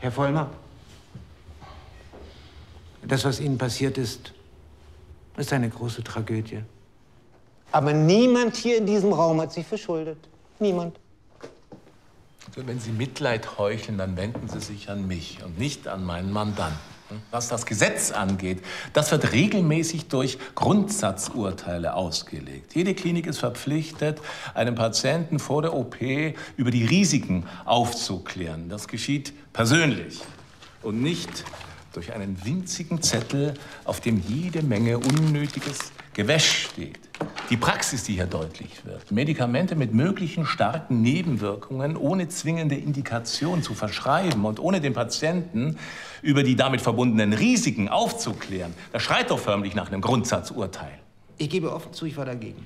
Herr Vollmer, das, was Ihnen passiert ist eine große Tragödie. Aber niemand hier in diesem Raum hat Sie verschuldet. Niemand. Also wenn Sie Mitleid heucheln, dann wenden Sie sich an mich und nicht an meinen Mandanten. Was das Gesetz angeht, das wird regelmäßig durch Grundsatzurteile ausgelegt. Jede Klinik ist verpflichtet, einem Patienten vor der OP über die Risiken aufzuklären. Das geschieht persönlich und nicht durch einen winzigen Zettel, auf dem jede Menge unnötiges Gewäsch steht. Die Praxis, die hier deutlich wird, Medikamente mit möglichen starken Nebenwirkungen ohne zwingende Indikation zu verschreiben und ohne den Patienten über die damit verbundenen Risiken aufzuklären, das schreit doch förmlich nach einem Grundsatzurteil. Ich gebe offen zu, ich war dagegen.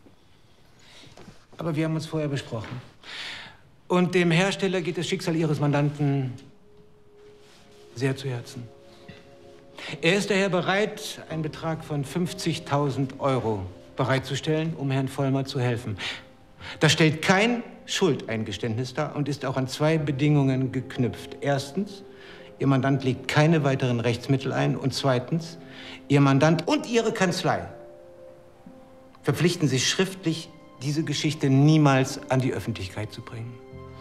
Aber wir haben uns vorher besprochen. Und dem Hersteller geht das Schicksal Ihres Mandanten sehr zu Herzen. Er ist daher bereit, einen Betrag von 50.000 € bereitzustellen, um Herrn Vollmer zu helfen. Das stellt kein Schuldeingeständnis dar und ist auch an zwei Bedingungen geknüpft. Erstens, Ihr Mandant legt keine weiteren Rechtsmittel ein. Und zweitens, Ihr Mandant und Ihre Kanzlei verpflichten sich schriftlich, diese Geschichte niemals an die Öffentlichkeit zu bringen.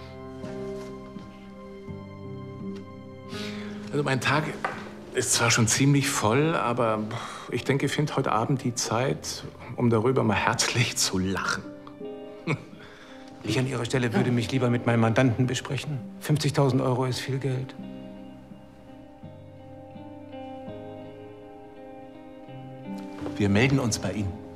Also mein Tag ist zwar schon ziemlich voll, aber ich denke, ich finde heute Abend die Zeit, um darüber mal herzlich zu lachen. Ich an Ihrer Stelle würde mich lieber mit meinem Mandanten besprechen. 50.000 € ist viel Geld. Wir melden uns bei Ihnen.